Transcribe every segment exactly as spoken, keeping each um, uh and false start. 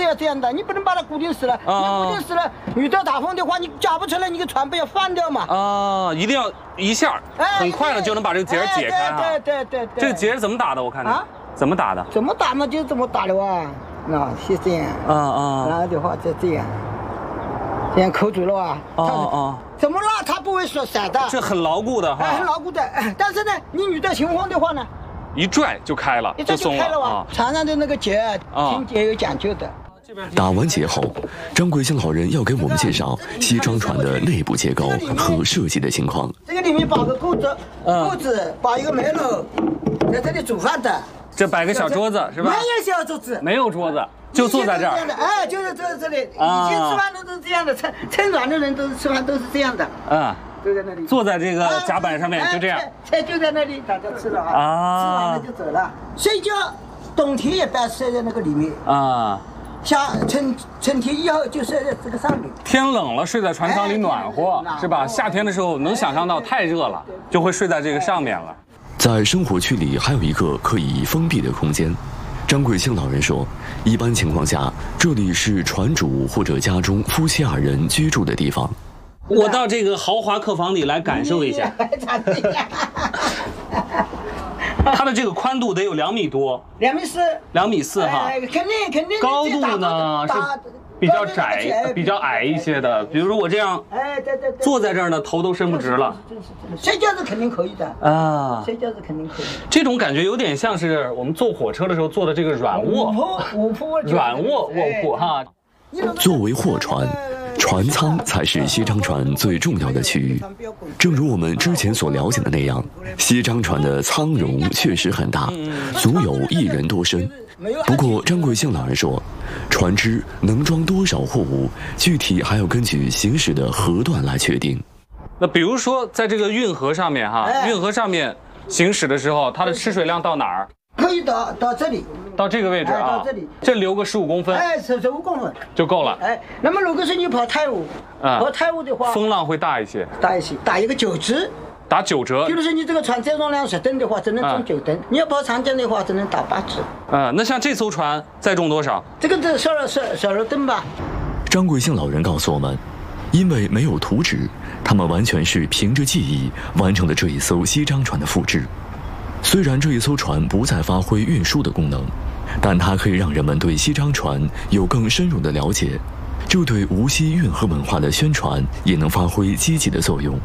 要这样的，你不能把它固定死了。啊，固定死了，遇到大风的话，你夹不出来，你个船不要翻掉嘛。 啊，一定要一下，很快的就能把这个结解开啊。 对对对对。 这个结是怎么打的？我看着。啊？怎么打的？ 怎么打嘛，就怎么打的哇。那是这样。啊啊。然后的话就这样，这样扣住了啊。哦哦。怎么拉它不会说散的？ 这很牢固的哈。 很牢固的，但是呢，你遇到情况的话呢？ 一拽就开了， 一拽就开了啊！船上的那个结啊，听结有讲究的。 打完结后，张贵兴老人要给我们介绍西装船的内部结构和设计的情况。 这个里面摆个锅子，锅子摆一个煤炉，在这里煮饭的。 这摆个小桌子是吧？ 没有小桌子， 没有桌子，就坐在这儿。 哎，就是坐在这里。以前吃饭都是这样的，撑撑船的人都是吃饭都是这样的。嗯。就在那里， 坐在这个甲板上面，就这样。 菜就在那里，大家吃了啊，吃完了就走了。睡觉，冬天也不要睡在那个里面啊。夏春春天以后就睡在这个上面。 天冷了，睡在船舱里暖和，是吧？夏天的时候能想象到太热了，就会睡在这个上面了。 在生活区里还有一个可以封闭的空间。张贵兴老人说，一般情况下，这里是船主或者家中夫妻二人居住的地方。 我到这个豪华客房里来感受一下，它的这个宽度得有两米多， 两米四， 两米四哈， 肯定肯定。 高度呢是比较窄、比较矮一些的，比如说我这样，哎对对对，坐在这儿呢，头都伸不直了。 睡觉是肯定可以的啊，睡觉是肯定可以。 这种感觉有点像是我们坐火车的时候坐的这个软卧， 卧铺， 软卧卧铺哈。 作为货船。船舱才是西张船最重要的区域。正如我们之前所了解的那样，西张船的舱容确实很大，足有一人多深。不过张贵兴老人说，船只能装多少货物，具体还要根据行驶的河段来确定。 那比如说在这个运河上面哈，运河上面行驶的时候，它的吃水量到哪儿？ 可以到到这里， 到这个位置啊， 到这里， 这留个十五公分， 哎，十十五公分就够了。 哎，那么如果是你跑太午，啊，跑太午的话， 风浪会大一些， 大一些，打一个九折， 打九折。 比如说你这个船载重量十吨的话，只能重九吨；你要跑长江的话，只能打八折。 啊，那像这艘船载重多少？ 这个这十二十十二吨吧。 张贵兴老人告诉我们，因为没有图纸，他们完全是凭着记忆完成了这一艘西张船的复制。虽然这一艘船不再发挥运输的功能，但它可以让人们对西张船有更深入的了解，这对无锡运河文化的宣传也能发挥积极的作用。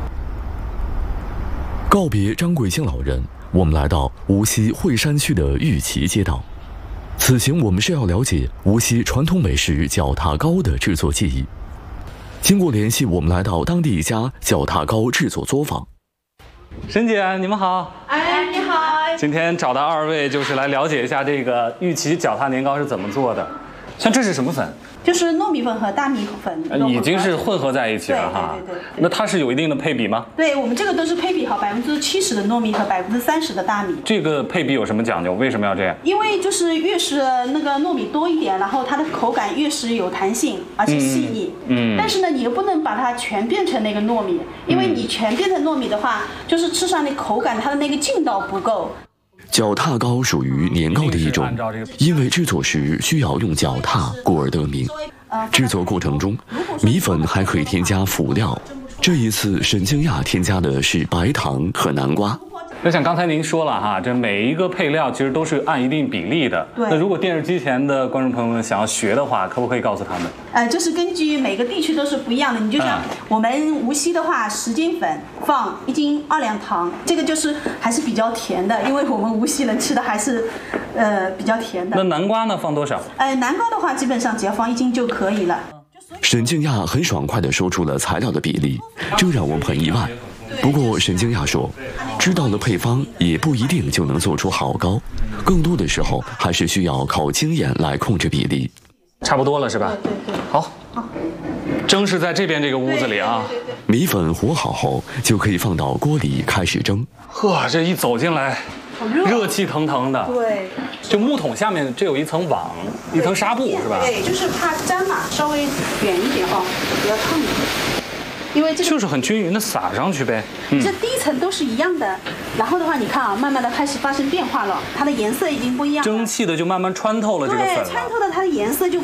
告别张贵兴老人，我们来到无锡惠山区的玉岐街道。此行我们是要了解无锡传统美食脚踏糕的制作技艺。经过联系，我们来到当地一家脚踏糕制作作坊。 沈姐，你们好。 哎，你好。 今天找到二位就是来了解一下这个玉岐脚踏年糕是怎么做的。像这是什么粉？ 就是糯米粉和大米粉。 已经是混合在一起了哈。 对对对。 那它是有一定的配比吗？ 对，我们这个都是配比好，百分之七十的糯米和百分之三十的大米。 这个配比有什么讲究？为什么要这样？ 因为就是越是那个糯米多一点，然后它的口感越是有弹性，而且细腻。嗯。但是呢，你又不能把它全变成那个糯米，因为你全变成糯米的话，就是吃上那口感，它的那个劲道不够。 脚踏糕属于年糕的一种，因为制作时需要用脚踏，故而得名。制作过程中，米粉还可以添加辅料。这一次，沈静亚添加的是白糖和南瓜。 那像刚才您说了哈，这每一个配料其实都是按一定比例的。 对。 那如果电视机前的观众朋友们想要学的话，可不可以告诉他们？ 呃，就是根据每个地区都是不一样的。你就像我们无锡的话，十斤粉放一斤二两糖，这个就是还是比较甜的，因为我们无锡人吃的还是呃比较甜的。 那南瓜呢，放多少？ 呃，南瓜的话，基本上只要放一斤就可以了。 沈静亚很爽快地说出了材料的比例，这让我们很意外。不过沈静亚说，知道了配方也不一定就能做出好糕，更多的时候还是需要靠经验来控制比例。 差不多了是吧？ 对对对。 好，好。蒸是在这边这个屋子里啊。 对对对对。 米粉和好后就可以放到锅里开始蒸。 呵，这一走进来，热气腾腾的。 对。 就木桶下面这有一层网，一层纱布是吧？ 对，就是怕粘嘛，稍微远一点哈，不要烫一点。因为这个就是很均匀的撒上去呗， 嗯、这第一层都是一样的，然后的话，你看啊，慢慢的开始发生变化了，它的颜色已经不一样了， 蒸汽的就慢慢穿透了这个粉了， 对，穿透了它的颜色就